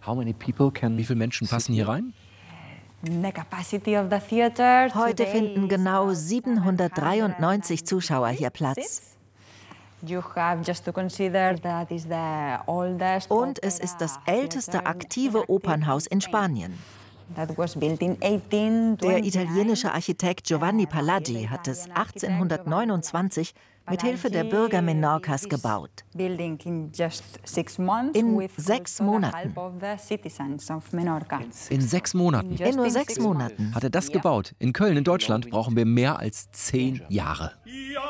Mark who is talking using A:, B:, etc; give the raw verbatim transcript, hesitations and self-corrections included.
A: Wie viele Menschen passen hier rein?
B: Heute finden genau siebenhundertdreiundneunzig Zuschauer hier Platz. Und es ist das älteste aktive Opernhaus in Spanien. Der italienische Architekt Giovanni Palagi hat es achtzehnhundertneunundzwanzig mit Hilfe der Bürger Menorcas gebaut. In sechs Monaten.
A: In sechs Monaten?
B: In nur sechs Monaten.
A: Hat er das gebaut? In Köln, in Deutschland, brauchen wir mehr als zehn Jahre.